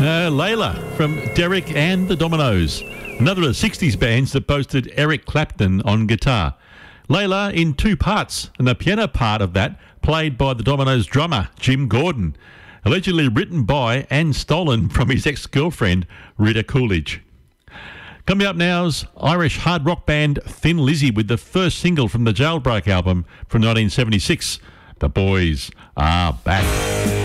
Layla from Derek and the Dominoes, another of the 60s bands that boasted Eric Clapton on guitar. Layla in two parts, and the piano part of that played by the Dominoes drummer Jim Gordon, allegedly written by and stolen from his ex-girlfriend Rita Coolidge. Coming up now is Irish hard rock band Thin Lizzy with the first single from the Jailbreak album from 1976, The Boys Are Back.